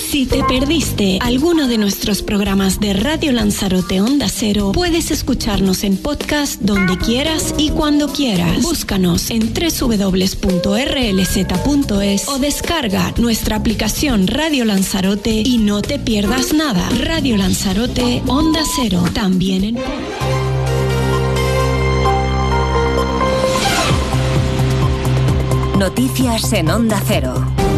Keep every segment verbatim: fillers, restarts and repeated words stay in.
Si te perdiste alguno de nuestros programas de Radio Lanzarote Onda Cero, puedes escucharnos en podcast donde quieras y cuando quieras. Búscanos en doble u doble u doble u punto erre ele zeta punto es o descarga nuestra aplicación Radio Lanzarote y no te pierdas nada. Radio Lanzarote Onda Cero, también en... Noticias en Onda Cero.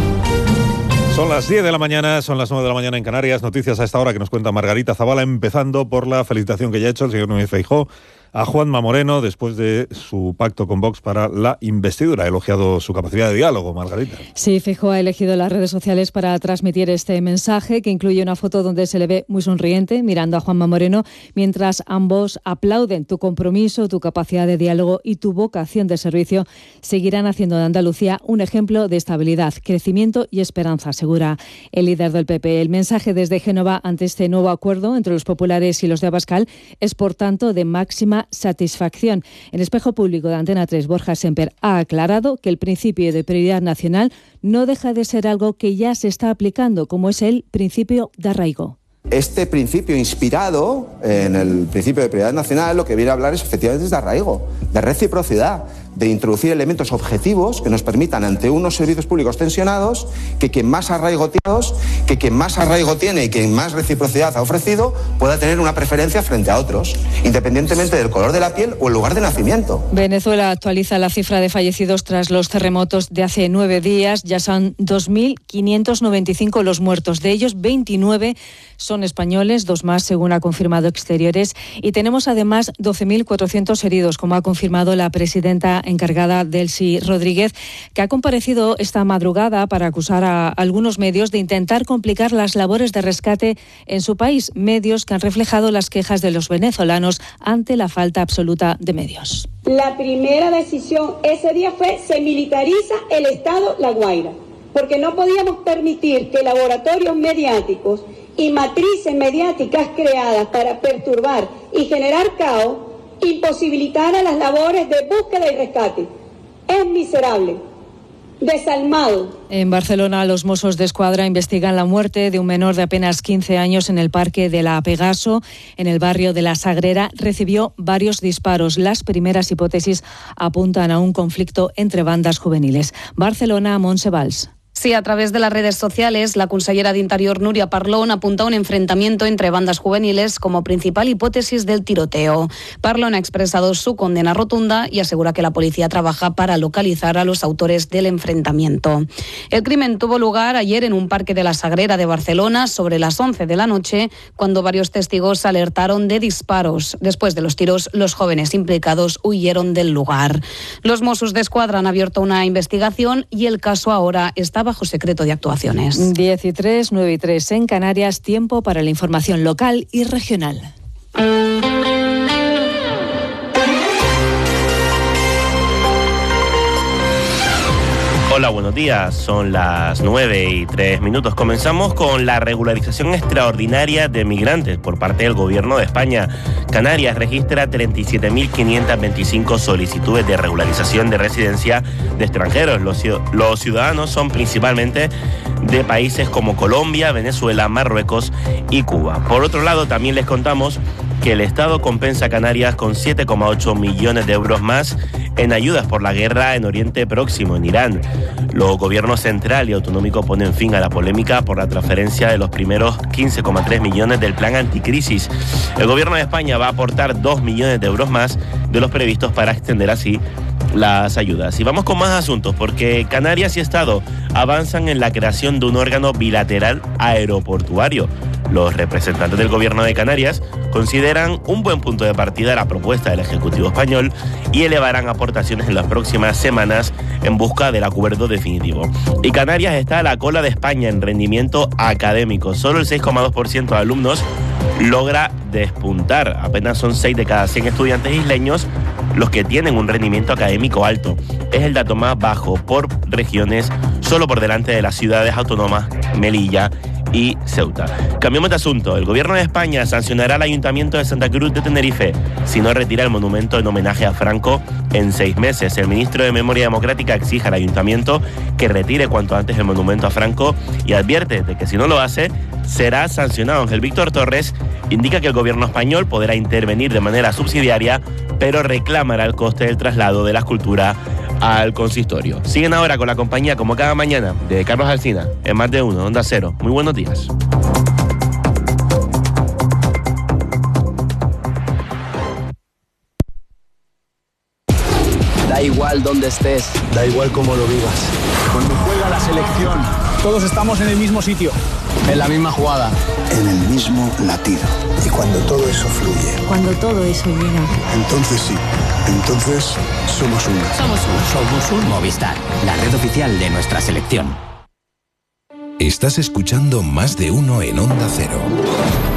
Son las diez de la mañana, son las nueve de la mañana en Canarias. Noticias a esta hora que nos cuenta Margarita Zavala, empezando por la felicitación que ya ha hecho el señor Núñez Feijóo a Juanma Moreno después de su pacto con Vox para la investidura. Ha elogiado su capacidad de diálogo, Margarita. Sí, Feijóo ha elegido las redes sociales para transmitir este mensaje, que incluye una foto donde se le ve muy sonriente mirando a Juanma Moreno, mientras ambos aplauden tu compromiso, tu capacidad de diálogo y tu vocación de servicio. Seguirán haciendo de Andalucía un ejemplo de estabilidad, crecimiento y esperanza, asegura el líder del P P. El mensaje desde Génova ante este nuevo acuerdo entre los populares y los de Abascal es, por tanto, de máxima satisfacción. En Espejo Público de Antena tres, Borja Semper ha aclarado que el principio de prioridad nacional no deja de ser algo que ya se está aplicando, como es el principio de arraigo. Este principio, inspirado en el principio de prioridad nacional, lo que viene a hablar es efectivamente de arraigo, de reciprocidad, de introducir elementos objetivos que nos permitan ante unos servicios públicos tensionados que quien más arraigo tiene, que quien más arraigo tiene y quien más reciprocidad ha ofrecido pueda tener una preferencia frente a otros, independientemente del color de la piel o el lugar de nacimiento. Venezuela actualiza la cifra de fallecidos tras los terremotos de hace nueve días. Ya son dos mil quinientos noventa y cinco los muertos. De ellos, veintinueve son españoles, dos más según ha confirmado Exteriores. Y tenemos además doce mil cuatrocientos heridos, como ha confirmado la presidenta encargada Delcy Rodríguez, que ha comparecido esta madrugada para acusar a algunos medios de intentar complicar las labores de rescate en su país, medios que han reflejado las quejas de los venezolanos ante la falta absoluta de medios. La primera decisión ese día fue: se militariza el Estado La Guaira, porque no podíamos permitir que laboratorios mediáticos y matrices mediáticas creadas para perturbar y generar caos imposibilitaran las labores de búsqueda y rescate. Es miserable, desalmado. En Barcelona, los Mossos d'Esquadra investigan la muerte de un menor de apenas quince años en el Parque de la Pegaso, en el barrio de La Sagrera. Recibió varios disparos. Las primeras hipótesis apuntan a un conflicto entre bandas juveniles. Barcelona, Montse Valls. Sí, a través de las redes sociales, la consellera de Interior, Núria Parlon, apunta a un enfrentamiento entre bandas juveniles como principal hipótesis del tiroteo. Parlon ha expresado su condena rotunda y asegura que la policía trabaja para localizar a los autores del enfrentamiento. El crimen tuvo lugar ayer en un parque de la Sagrera de Barcelona sobre las once de la noche, cuando varios testigos alertaron de disparos. Después de los tiros, los jóvenes implicados huyeron del lugar. Los Mossos d'Esquadra han abierto una investigación y el caso ahora está bajo secreto de actuaciones. diez y tres, nueve y tres en Canarias, tiempo para la información local y regional. Hola, buenos días. Son las nueve y tres minutos. Comenzamos con la regularización extraordinaria de migrantes por parte del Gobierno de España. Canarias registra treinta y siete mil quinientas veinticinco solicitudes de regularización de residencia de extranjeros. Los, los ciudadanos son principalmente de países como Colombia, Venezuela, Marruecos y Cuba. Por otro lado, también les contamos que el Estado compensa a Canarias con siete coma ocho millones de euros más en ayudas por la guerra en Oriente Próximo, en Irán. Los gobiernos central y autonómico ponen fin a la polémica por la transferencia de los primeros quince coma tres millones del plan anticrisis. El Gobierno de España va a aportar dos millones de euros más de los previstos para extender así las ayudas. Y vamos con más asuntos, porque Canarias y Estado avanzan en la creación de un órgano bilateral aeroportuario. Los representantes del Gobierno de Canarias consideran un buen punto de partida la propuesta del Ejecutivo español y elevarán aportaciones en las próximas semanas en busca del acuerdo definitivo. Y Canarias está a la cola de España en rendimiento académico. Solo el seis coma dos por ciento de alumnos logra despuntar. Apenas son seis de cada cien estudiantes isleños los que tienen un rendimiento académico alto. Es el dato más bajo por regiones, solo por delante de las ciudades autónomas Melilla y Ceuta. Cambiamos de asunto. El gobierno de España sancionará al Ayuntamiento de Santa Cruz de Tenerife si no retira el monumento en homenaje a Franco en seis meses. El ministro de Memoria Democrática exige al ayuntamiento que retire cuanto antes el monumento a Franco y advierte de que si no lo hace será sancionado. Ángel Víctor Torres indica que el gobierno español podrá intervenir de manera subsidiaria, pero reclamará el coste del traslado de la escultura al consistorio. Siguen ahora con la compañía, como cada mañana, de Carlos Alsina, en Más de Uno, Onda Cero. Muy buenos días. Da igual dónde estés, da igual cómo lo vivas. Cuando juega la selección, todos estamos en el mismo sitio, en la misma jugada, en el mismo latido. Y cuando todo eso fluye, cuando todo eso llega, entonces sí, entonces somos uno. Somos uno. Somos un Movistar, la red oficial de nuestra selección. Estás escuchando Más de Uno en Onda Cero.